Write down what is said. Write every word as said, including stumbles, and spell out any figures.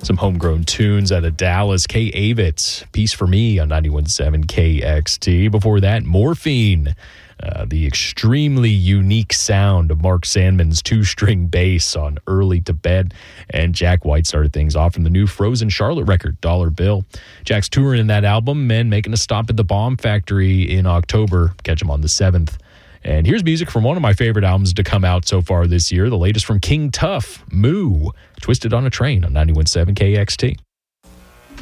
Some homegrown tunes out of Dallas. Kay Avett, Peace for Me on ninety-one point seven K X T. Before that, Morphine. Uh, the extremely unique sound of Mark Sandman's two-string bass on Early to Bed. And Jack White started things off from the new Frozen Charlotte record, Dollar Bill. Jack's touring in that album and making a stop at the Bomb Factory in October. Catch him on the seventh. And here's music from one of my favorite albums to come out so far this year, the latest from King Tuff, Moo, Twisted on a Train on ninety-one point seven K X T.